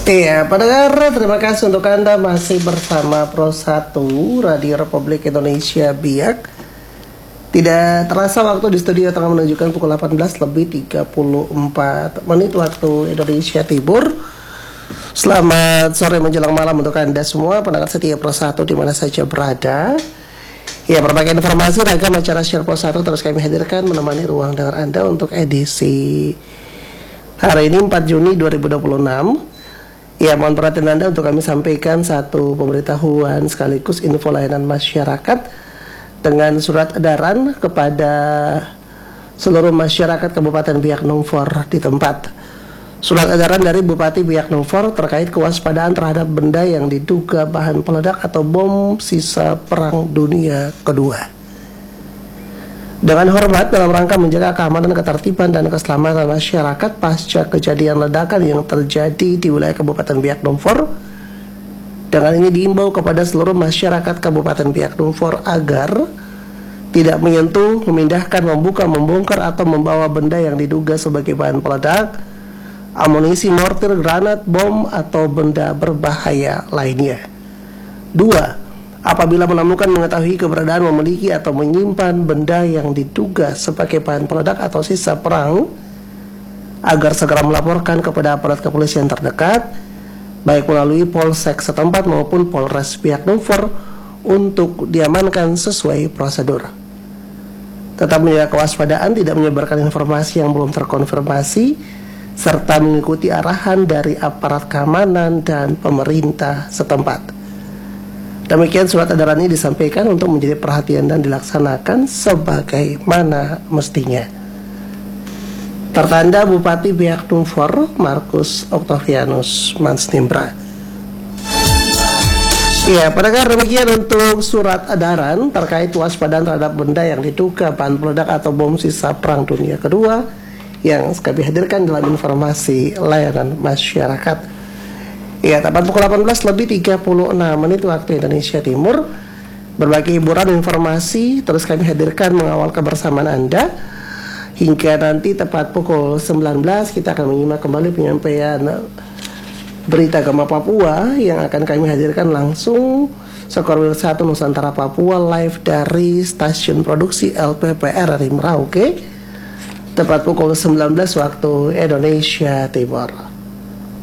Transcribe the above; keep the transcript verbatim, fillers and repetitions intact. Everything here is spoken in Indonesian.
Iya, pendengar, terima kasih untuk Anda masih bersama Pro satu Radio Republik Indonesia Biak. Tidak terasa waktu di studio tengah menunjukkan pukul delapan belas lebih tiga puluh empat menit waktu Indonesia Timur. Selamat sore menjelang malam untuk Anda semua pendengar setia Pro satu di mana saja berada. Ya, berbagai informasi ragam acara Share Pro satu terus kami hadirkan menemani ruang dengar Anda untuk edisi hari ini empat Juni dua ribu dua puluh enam. Ya, mohon perhatian Anda untuk kami sampaikan satu pemberitahuan sekaligus info layanan masyarakat dengan surat edaran kepada seluruh masyarakat Kabupaten Biak Numfor di tempat. Surat edaran dari Bupati Biak Numfor terkait kewaspadaan terhadap benda yang diduga bahan peledak atau bom sisa Perang Dunia Kedua. Dengan hormat dalam rangka menjaga keamanan, ketertiban, dan keselamatan masyarakat pasca kejadian ledakan yang terjadi di wilayah Kabupaten Biak Numfor, dengan ini diimbau kepada seluruh masyarakat Kabupaten Biak Numfor agar tidak menyentuh, memindahkan, membuka, membongkar, atau membawa benda yang diduga sebagai bahan peledak, amunisi mortir, granat, bom, atau benda berbahaya lainnya. Dua, apabila menemukan, mengetahui keberadaan, memiliki, atau menyimpan benda yang diduga sebagai bahan peledak atau sisa perang, agar segera melaporkan kepada aparat kepolisian terdekat, baik melalui Polsek setempat maupun Polres Biak Numfor untuk diamankan sesuai prosedur. Tetap menjaga kewaspadaan, tidak menyebarkan informasi yang belum terkonfirmasi, serta mengikuti arahan dari aparat keamanan dan pemerintah setempat. Demikian surat edaran ini disampaikan untuk menjadi perhatian dan dilaksanakan sebagaimana mestinya. Tertanda Bupati Biak Numfor Markus Octavianus Mansnimbra. Ya, pendengar, demikian untuk surat edaran terkait waspadaan terhadap benda yang diduga bahan peledak atau bom sisa Perang Dunia Kedua yang kami hadirkan dalam informasi layanan masyarakat. Ya, tepat pukul delapan belas lebih tiga puluh enam menit waktu Indonesia Timur. Berbagai hiburan informasi terus kami hadirkan mengawal kebersamaan Anda. Hingga nanti tepat pukul sembilan belas kita akan menyimak kembali penyampaian berita Gema Papua yang akan kami hadirkan langsung Sekorwil satu Nusantara Papua live dari stasiun produksi L P P R di Merauke. Tepat pukul sembilan belas waktu Indonesia Timur.